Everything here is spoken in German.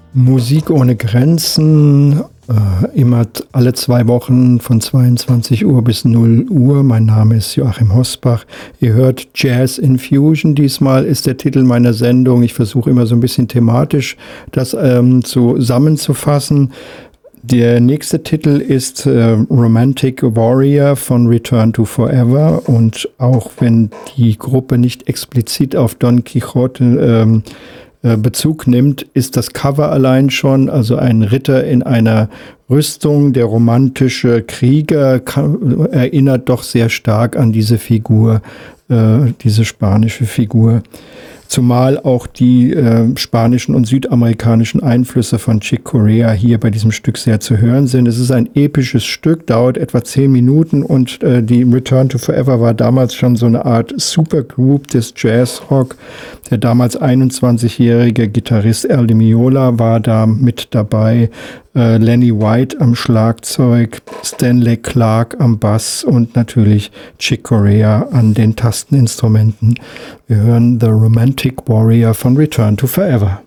Musik ohne Grenzen, immer alle 2 Wochen von 22 Uhr bis 0 Uhr. Mein Name ist Joachim Hosbach. Ihr hört Jazz Infusion. Diesmal ist der Titel meiner Sendung. Ich versuche immer so ein bisschen thematisch das zusammenzufassen. Der nächste Titel ist Romantic Warrior von Return to Forever. Und auch wenn die Gruppe nicht explizit auf Don Quixote Bezug nimmt, ist das Cover allein schon, also ein Ritter in einer Rüstung, der romantische Krieger, erinnert doch sehr stark an diese Figur, diese spanische Figur. Zumal auch die spanischen und südamerikanischen Einflüsse von Chick Corea hier bei diesem Stück sehr zu hören sind. Es ist ein episches Stück, dauert etwa 10 Minuten und die Return to Forever war damals schon so eine Art Supergroup des Jazzrock. Der damals 21-jährige Gitarrist Al Di Meola war da mit dabei, Lenny White am Schlagzeug, Stanley Clarke am Bass und natürlich Chick Corea an den Tasteninstrumenten. Wir hören The Romantic Warrior von Return to Forever.